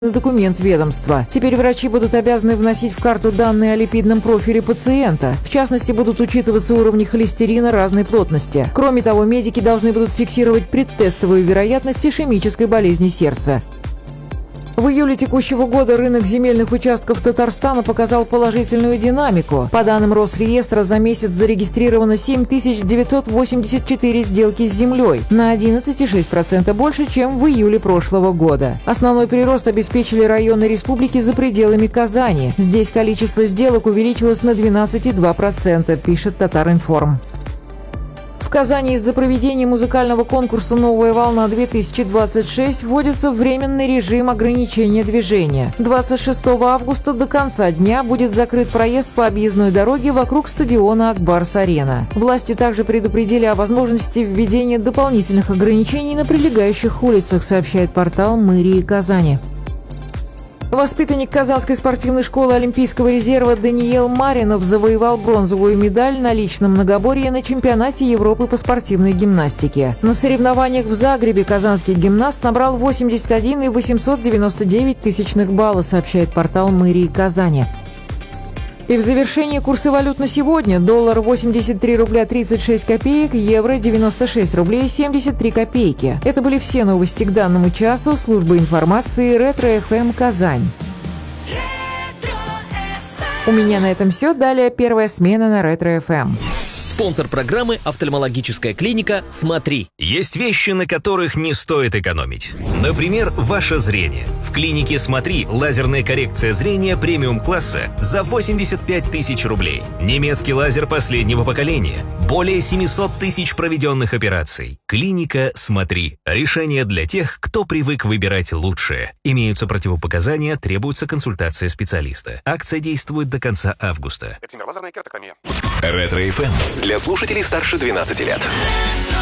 документ ведомства. Теперь врачи будут обязаны вносить в карту данные о липидном профиле пациента. В частности, будут учитываться уровни холестерина разной плотности. Кроме того, медики должны будут фиксировать предтестовую вероятность ишемической болезни сердца. В июле текущего года рынок земельных участков Татарстана показал положительную динамику. По данным Росреестра, за месяц зарегистрировано 7984 сделки с землей, на 11,6% больше, чем в июле прошлого года. Основной прирост обеспечили районы республики за пределами Казани. Здесь количество сделок увеличилось на 12,2%, пишет Татаринформ. В Казани из-за проведения музыкального конкурса «Новая волна-2026» вводится временный режим ограничения движения. 26 августа до конца дня будет закрыт проезд по объездной дороге вокруг стадиона «Акбарс-Арена». Власти также предупредили о возможности введения дополнительных ограничений на прилегающих улицах, сообщает портал мэрии Казани. Воспитанник Казанской спортивной школы Олимпийского резерва Даниил Маринов завоевал бронзовую медаль на личном многоборье на чемпионате Европы по спортивной гимнастике. На соревнованиях в Загребе казанский гимнаст набрал 81,899 балла, сообщает портал мэрии Казани. И в завершении курсы валют на сегодня. Доллар 83 рубля 36 копеек, евро 96 рублей 73 копейки. Это были все новости к данному часу. Служба информации Ретро-ФМ Казань. У меня на этом все. Далее первая смена на Ретро-ФМ. Спонсор программы – офтальмологическая клиника «Смотри». Есть вещи, на которых не стоит экономить. Например, ваше зрение. В клинике «Смотри» лазерная коррекция зрения премиум-класса за 85 тысяч рублей. Немецкий лазер последнего поколения. Более 700 тысяч проведенных операций. Клиника «Смотри». Решение для тех, кто привык выбирать лучшее. Имеются противопоказания, требуется консультация специалиста. Акция действует до конца августа. Ретро-ФМ для слушателей старше 12 лет.